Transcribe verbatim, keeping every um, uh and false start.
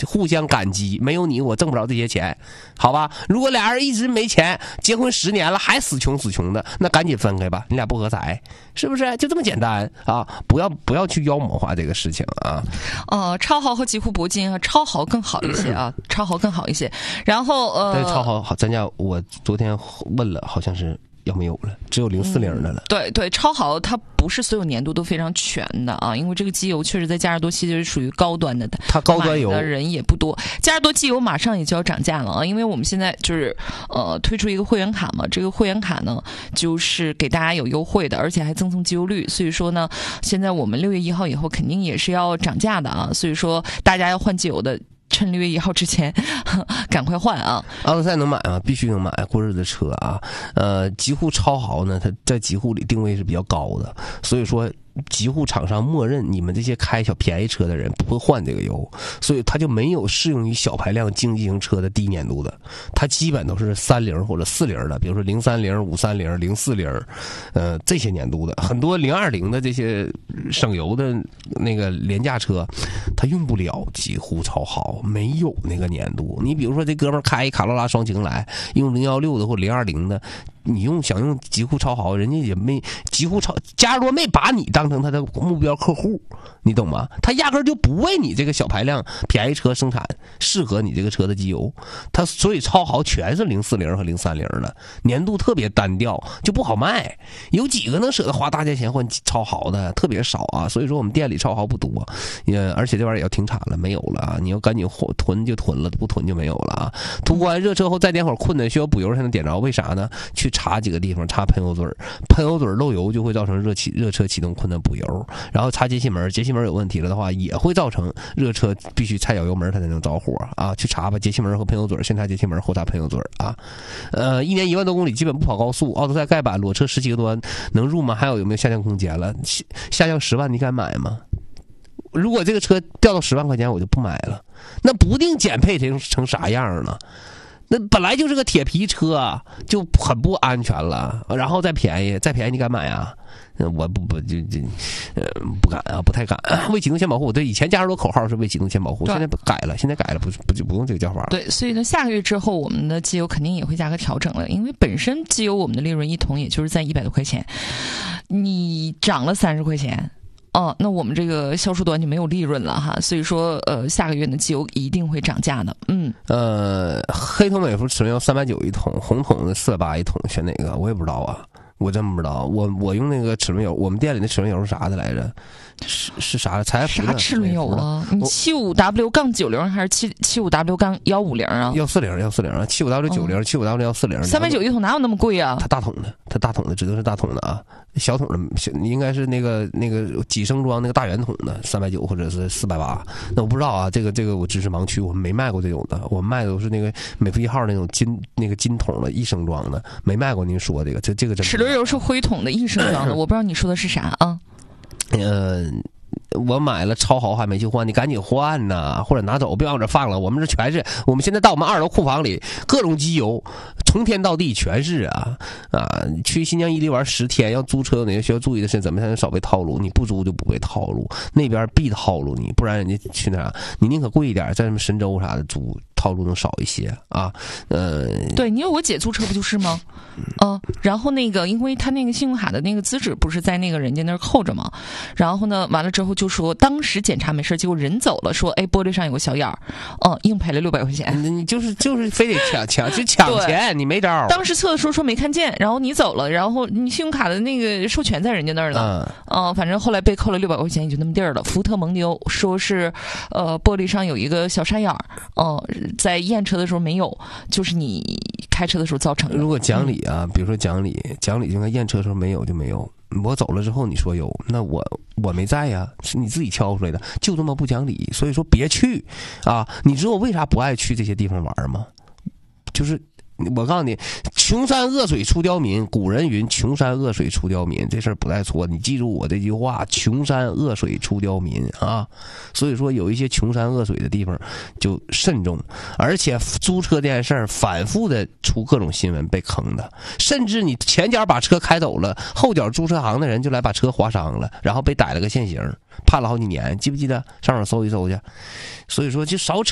互相感激，没有你我挣不着这些钱，好吧？如果俩人一直没钱，结婚十年了还死穷死穷的，那赶紧分开吧，你俩不合财，是不是？就这么简单啊！不要不要去妖魔化这个事情啊。 呃，超豪和极狐铂金啊，超豪更好一些啊，超豪更好一些。然后呃， 但是超豪好，咱家我昨天问了，好像是要没有了，只有零四零的了。 嗯、对对，超豪它不是所有年度都非常全的啊，因为这个机油确实在嘉实多其实属于高端的， 它高端油的人也不多。嘉实多机油马上也就要涨价了啊，因为我们现在就是呃推出一个会员卡嘛，这个会员卡呢就是给大家有优惠的，而且还赠送机油率，所以说呢，现在我们六月一号以后肯定也是要涨价的啊，所以说大家要换机油的。趁六月一号之前赶快换啊！ 奥德赛能买吗？必须能买，过日子车啊。呃，极狐超豪呢，它在极狐里定位是比较高的，所以说极狐厂商默认你们这些开小便宜车的人不会换这个油，所以它就没有适用于小排量经济型车的低粘度的，它基本都是三零或者四零的，比如说零三零、五三零、零四零，呃，这些粘度的。很多零二零的这些省油的那个廉价车，它用不了极狐超豪，没有那个粘度。你比如说这哥们儿开一卡罗拉双擎来，用零幺六的或零二零的。你用想用极狐超豪，人家也没极狐超嘉实多没把你当成他的目标客户，你懂吗？他压根就不为你这个小排量便宜车生产适合你这个车的机油，他所以超豪全是零四零和零三零的，粘度特别单调，就不好卖。有几个能舍得花大价钱换超豪的，特别少啊。所以说我们店里超豪不多，也而且这玩意儿也要停产了，没有了啊。你要赶紧囤就囤了，不囤就没有了啊。途观热车后再点会儿困难，需要补油才能点着，为啥呢？去查几个地方，查喷油嘴，喷油嘴漏油就会造成热启热车启动困难补油，然后查节气门，节气门有问题了的话，也会造成热车必须踩脚油门它才能着火啊！去查吧，节气门和喷油嘴，先查节气门后查喷油嘴啊！呃，一年一万多公里，基本不跑高速。奥德赛盖板裸车十七个多能入吗？还有有没有下降空间了？下降十万你敢买吗？如果这个车掉到十万块钱，我就不买了。那不定减配成成啥样呢？那本来就是个铁皮车，就很不安全了，然后再便宜，再便宜你敢买啊？我不不就就呃不敢啊，不太敢。为启动先保护，对，以前嘉实多口号是为启动先保护，现在改了，现在改了，不不就不用这个叫法了。 对，所以呢，下个月之后我们的机油肯定也会价格调整了，因为本身机油我们的利润一桶也就是在一百多块钱，你涨了三十块钱。哦，那我们这个销售端就没有利润了哈，所以说呃，下个月的机油一定会涨价的。嗯， 呃，黑桶美孚齿轮要三百九一桶，红桶的四百八一桶，选哪个？我也不知道啊，我真不知道。我我用那个齿轮油，我们店里的齿轮油是啥的来着？是是啥？财富啥齿轮油啊？你七五 W 杠九零还是七七五 W 杠幺五零啊？ 幺四零幺四零啊，七五 W 九零，七五 W 幺四零。 三百九一桶哪有那么贵啊？ 它大桶的，它大桶的，指定是大桶的啊。小桶的应该是那个那个几升装那个大圆桶的，三百九或者是四百八。那我不知道啊，这个这个我知识盲区，我们没卖过这种的，我们卖的都是那个美孚一号那种金那个金桶的一升装的，没卖过您说这个，这这个真。 齿轮油是灰桶的一升装的，我不知道你说的是啥啊？ 呃。我买了超豪还没去换，你赶紧换呐，或者拿走，别往这放了。我们这全是，我们现在到我们二楼库房里，各种机油，从天到地全是啊啊！去新疆伊犁玩十天，要租车有哪些需要注意的是，怎么才能少被套路？你不租就不被套路，那边必套路你，不然人家去那啥，你宁可贵一点，在什么神州啥的租。套路能少一些啊，呃， 对，你有我姐租车不就是吗？嗯、呃，然后那个，因为他那个信用卡的那个资质不是在那个人家那儿扣着吗？然后呢，完了之后就说当时检查没事，结果人走了，说哎玻璃上有个小眼儿，嗯，硬赔了六百块钱。 你就是就是非得抢抢就抢钱，你没招。 当时测的时候说没看见，然后你走了，然后你信用卡的那个授权在人家那儿呢，嗯、呃，反正后来被扣了六百块钱，也就那么地儿了。福特蒙牛说是呃玻璃上有一个小山眼儿，嗯、呃。在验车的时候没有，就是你开车的时候造成的。 如果讲理啊，比如说讲理，讲理就应该验车的时候没有就没有。我走了之后你说有，那我我没在呀，是你自己敲出来的，就这么不讲理。所以说别去啊！你知道我为啥不爱去这些地方玩吗？就是我告诉你，穷山恶水出刁民。古人云：“穷山恶水出刁民。”这事儿不带错，你记住我这句话：“穷山恶水出刁民”啊！所以说，有一些穷山恶水的地方就慎重。而且租车这件事儿，反复的出各种新闻被坑的，甚至你前脚把车开走了，后脚租车行的人就来把车划伤了，然后被逮了个现行，判了好几年。记不记得？上网搜一搜去。所以说，就少扯。